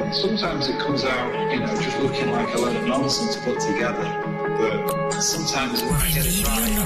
And sometimes it comes out, just looking like a load of nonsense put together. But sometimes when I get it right,